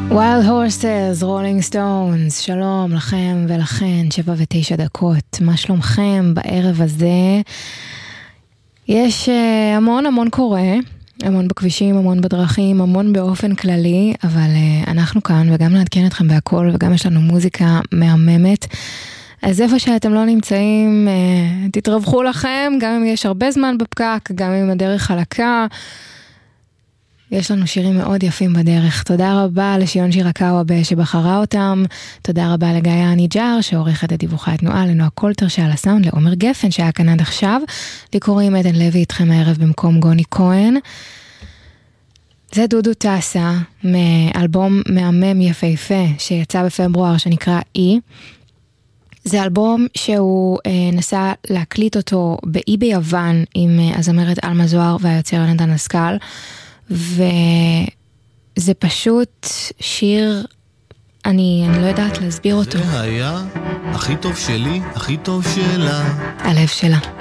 Wild Horses, Rolling Stones, שלום לכם ולכן, 7:09. מה שלומכם בערב הזה? יש המון קורה, המון בכבישים, המון בדרכים, המון באופן כללי, אבל אנחנו כאן וגם נעדכן אתכם בהכל, וגם יש לנו מוזיקה מהממת. אז איפה שאתם לא נמצאים, תתרווחו לכם, גם אם יש הרבה זמן בפקק, גם אם הדרך חלקה. יש לנו שירים מאוד יפים בדרך. תודה רבה לשיון שירקאווה שבחרה אותם. תודה רבה לגיא הניג'ר שעורך את דיווחי התנועה, לנועה קולטר שעל הסאונד, לעומר גפן שהיה כאן עד עכשיו. לי קוראים עדן לוי איתכם הערב במקום גוני כהן. זה דודו טסה מאלבום מהמם יפהפה שיצא בפברואר שנקרא אי. זה אלבום שהוא נסע להקליט אותו באי ביוון עם הזמרת אלמה זוהר והיוצר יונתן השכל. וזה פשוט שיר, אני לא יודעת להסביר אותו. זה היה הכי טוב שלי, הכי טוב שלה. הלב שלה.